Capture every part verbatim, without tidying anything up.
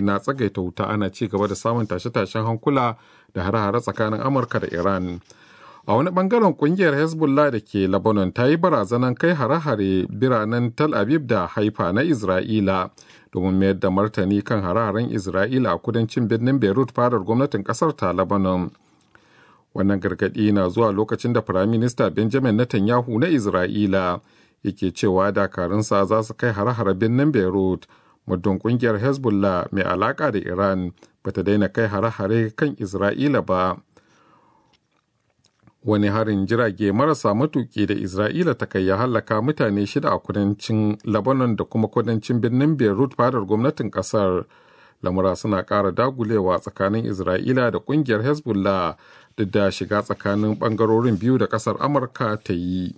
na tsagaita wuta ana ci gaba da samun tashe-tashen hankula da hare-hare tsakanin Amurka da Iran. A wani bangaren kungiyar Hezbollah da ke Lebanon ta yi barazanan kai hare-hare biranen Tel Aviv da Haifa na Isra'ila domin mayar da martani kan hare-haren Isra'ila a kudancin birnin Beirut fadar gwamnatin kasar ta Lebanon. Wannan gargaɗi na zuwa lokacin da Firaminista Benjamin Netanyahu na Isra'ila yake cewa dakarunsa za su kai hare-hare birnin Beirut muddin kungiyar Hezbollah mai alaka da Iran bata daina kai hare-hare kan Isra'ila ba. Wani harin jirage marasa matuƙi da Isra'ila ta kai ya hallaka mutane shida a kudancin Lebanon da kuma kudancin birnin Beirut fadar gwamnatin ƙasar. Lamura suna ƙara dagulewa tsakanin Isra'ila da ƙungiyar Hezbollah duk da shiga tsakanin ɓangarorin biyu da ƙasar Amurka ta yi.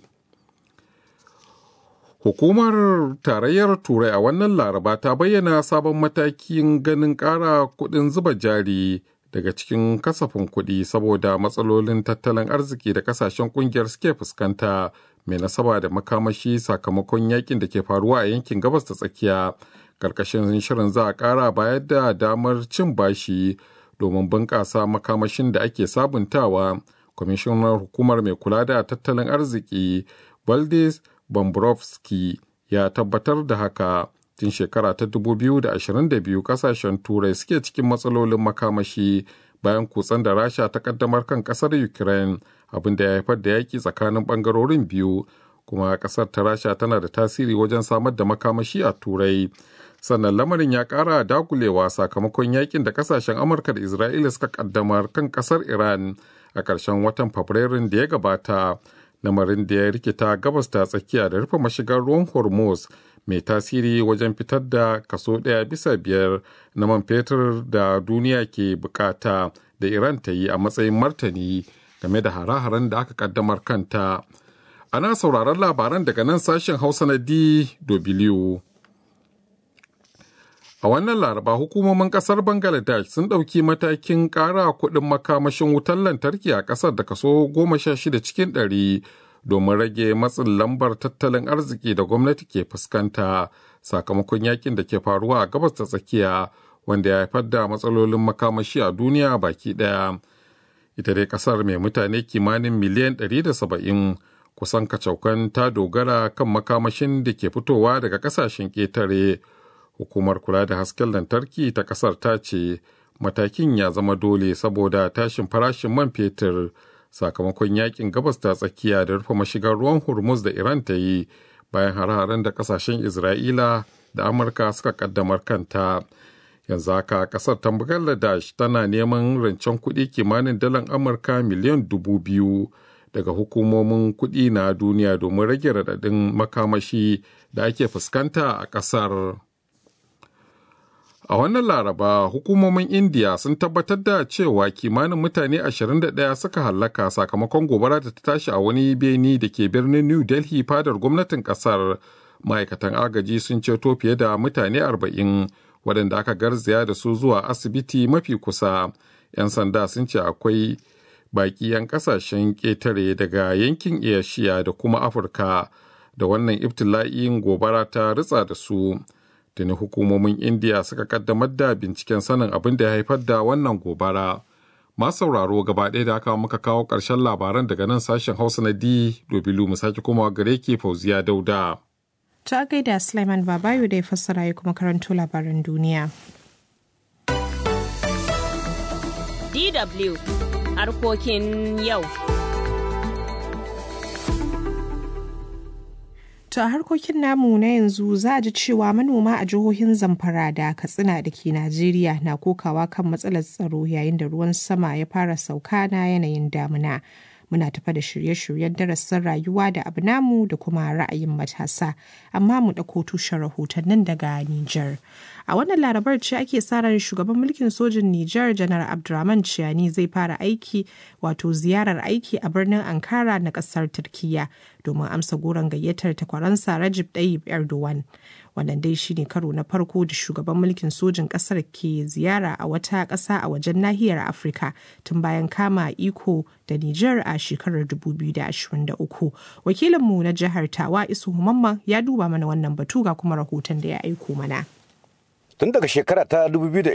Hukumar Tarayyar Turai a wannan Laraba ta bayyana sabon matakin ganin ƙara kuɗin zuba jari daga cikin kasafin kuɗi saboda matsalolin tattalin arziki da kasashen ƙungiyar suke fuskanta mai nasaba da makamashi sakamakon yakin da ke faruwa a yankin gabas ta tsakiya. Karkashin shirin za a ƙara bayar da damar cin bashi domin bunƙasa makamashin da ake sabuntawa. Kwamishinar hukumar mai kula da tattalin arziki Valdis Dombrovskis ya tabbatar da haka. Tun shekara ta dubu biyu da ashirin da biyu kasashen turai suke cikin matsalolin makamashi bayan kutsen da rasha ta kaddamar kan kasar Ukraine, abin da ya haifar da yaki tsakanin bangarorin biyu, kuma kasar ta rasha tana da tasiri wajen samar da makamashi a turai. Sannan lamarin ya kara dagulewa sakamakon yakin da kasashen Amurka da Isra'ila suka kaddamar kan kasar Iran a ƙarshen watan Fabrairun da ya gabata, lamarin da ya rikita gabas ta tsakiya da rufe mashigar ruwan Hormuz mai tasiri wajen fitar da kaso ɗaya bisa biyar na man fetur da duniya ke bukata da Iran ta yi a matsayin martani game da hare-haren da aka kaddamar kanta. Ana sauraron labaran daga nan sashen Hausa na D W. A wannan Laraba hukumomin kasar Bangladesh sun ɗauki matakin ƙara kuɗin makamashin wutar lantarki a ƙasar da kaso goma sha shida cikin ɗari. domin rage matsin lambar tattalin arziki da gwamnati ke fuskanta sakamakon yakin da ke faruwa a gabas ta tsakiya wanda ya haifar da matsalolin makamashi a duniya baki daya. Ita dai kasar mai mutane kimanin miliyan ɗari da saba'in kusan kacaukan ta dogara kan makamashin da ke fitowa daga kasashen ƙetare. Hukumar kula da hasken lantarki ta kasar ta ce matakin ya zama dole saboda tashin farashin man fetur sakamakon yakin gabas ta tsakiya da rufe mashigar ruwan Hormuz da Iran ta yi bayan hare-haren da kasashen Isra'ila da Amurka suka kaddamar kanta. Yanzu haka kasar ta Bangladesh tana neman rancen kuɗi kimanin dalar Amurka miliyan dubu biyu daga hukumomin kuɗi na duniya domin rage raɗaɗin makamashi da ake fuskanta a ƙasar. A wannan Laraba, hukumomin Indiya sun tabbatar da cewa kimanin mutane ashirin da ɗaya suka hallaka sakamakon gobara da ta tashi a wani beni da ke birnin New Delhi fadar gwamnatin ƙasar. Ma'aikatan agaji sun ceto fiye da mutane arba'in waɗanda aka garzaya da su zuwa asibiti mafi kusa. 'Yan sanda sun ce akwai baƙi 'yan ƙasashen ƙetare daga yankin Asia da kuma Afirka da wannan ibtila'in gobara ta ritsa da su. Tuni hukumomin Indiya suka kaddamar da binciken sanin abin da ya haifar da wannan gobara. Masu sauraro gaba ɗaya da aka muka kawo ƙarshen labaran daga nan sashen Hausa na D W mu sake komawa gare ki Fauziya Dauda. Ta gaida Sulaiman Babayo da ya fassara ya kuma karanto labaran duniya. D W harkokin yau. To a harkokin namu na yanzu za a ji cewa manoma a jihohin Zamfara da Katsina da ke Najeriya na kokawa kan matsalar tsaro yayin da ruwan sama ya fara sauka na yanayin damuna. Muna tafa da shirye-shiryen darasin rayuwa da abu namu da kuma ra'ayin matasa, amma mu ɗauko tushen rahotannin daga Nijar. A wannan larabar ce ake sa ran shugaban mulkin sojin Nijar Janar Abdurrahman Chiani zai fara aiki wato ziyarar aiki a birnin Ankara na ƙasar Turkiyya domin amsa goron gayyatar takwaransa Recep Tayyip Erdogan. Wannan dai shine karo na farko da shugaban mulkin sojin ƙasar ke ziyara a wata ƙasa a wajen nahiyar Afirka tun bayan kama iko da Nijar a shekarar dubu biyu da ashirin da uku. Wakilinmu na jihar Tawa Isu Mamman ya duba mana wannan batu ga kuma rahoton da ya aiko mana. Tun daga shekara ta dubu biyu da